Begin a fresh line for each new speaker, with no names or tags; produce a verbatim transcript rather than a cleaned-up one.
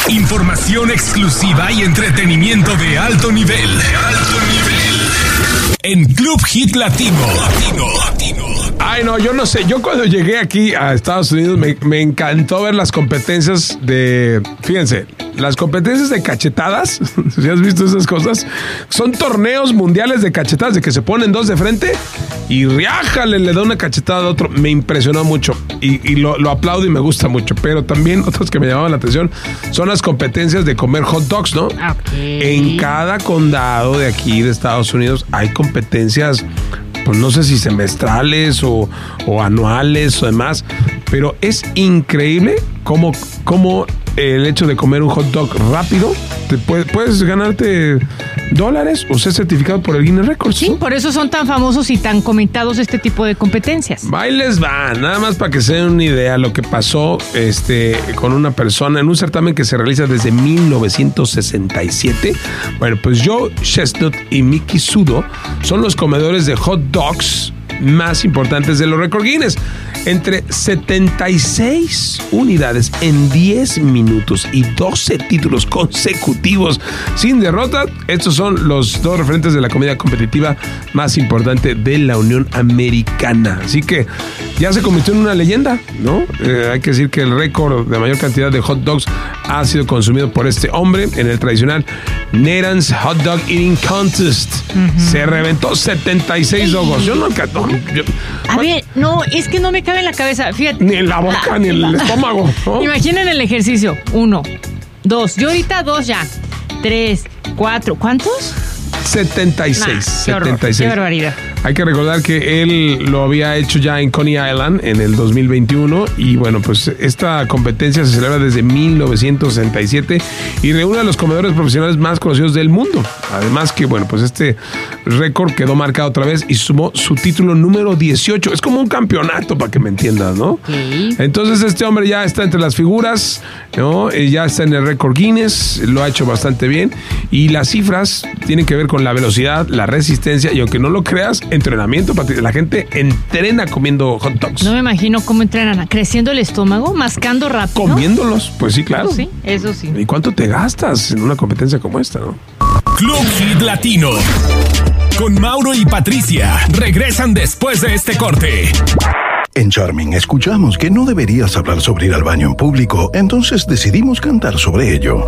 Información exclusiva y entretenimiento de alto nivel. De alto nivel. En Club Hit Latino. Latino. Latino.
Ay, no, yo no sé. Yo cuando llegué aquí a Estados Unidos me, me encantó ver las competencias de... Fíjense, las competencias de cachetadas. ¿Sí has visto esas cosas? Son torneos mundiales de cachetadas, de que se ponen dos de frente y riájale, le da una cachetada a otro. Me impresionó mucho y, y lo, lo aplaudo y me gusta mucho. Pero también otros que me llamaban la atención son las competencias de comer hot dogs, ¿no?
Okay.
En cada condado de aquí de Estados Unidos hay competencias, pues no sé si semestrales o, o anuales o demás, pero es increíble cómo, cómo el hecho de comer un hot dog rápido, te puede, puedes ganarte dólares o ser certificado por el Guinness Records.
Sí,
¿no?
por eso son tan famosos y tan comentados este tipo de competencias.
Bailes van, nada más para que se den una idea lo que pasó este, con una persona en un certamen que se realiza desde mil novecientos sesenta y siete. Bueno, pues Joe Chestnut y Mickey Sudo son los comedores de hot dogs más importantes de los récords Guinness. Entre setenta y seis unidades en diez minutos y doce títulos consecutivos sin derrota. Estos son los dos referentes de la comida competitiva más importante de la Unión Americana. Así que ya se convirtió en una leyenda, ¿no? Eh, hay que decir que el récord de mayor cantidad de hot dogs ha sido consumido por este hombre en el tradicional Nathan's Hot Dog Eating Contest. Uh-huh. Se reventó setenta y seis dogos. Yo no... no yo,
A ver, no, es que no me cabe en la cabeza. Fíjate.
Ni en la boca, ah, ni en el estómago, ¿no?
Imaginen el ejercicio. Uno, dos. Yo ahorita dos ya. Tres, cuatro. ¿Cuántos?
setenta y seis.
Nah, qué
setenta y seis.
Qué barbaridad.
Hay que recordar que él lo había hecho ya en Coney Island en el dos mil veintiuno y bueno, pues esta competencia se celebra desde mil novecientos sesenta y siete y reúne a los comedores profesionales más conocidos del mundo. Además que bueno, pues este récord quedó marcado otra vez y sumó su título número dieciocho. Es como un campeonato, para que me entiendas, ¿no?
Sí.
Entonces este hombre ya está entre las figuras, ¿no? Y ya está en el récord Guinness, lo ha hecho bastante bien y las cifras tienen que ver con la velocidad, la resistencia y aunque no lo creas, entrenamiento. La gente entrena comiendo hot dogs.
No me imagino cómo entrenan, creciendo el estómago, mascando rápido.
Comiéndolos, pues sí, claro.
Eso sí, eso sí.
¿Y cuánto te gastas en una competencia como esta, no?
Club Hit Latino. Con Mauro y Patricia. Regresan después de este corte.
En Charming escuchamos que no deberías hablar sobre ir al baño en público, entonces decidimos cantar sobre ello.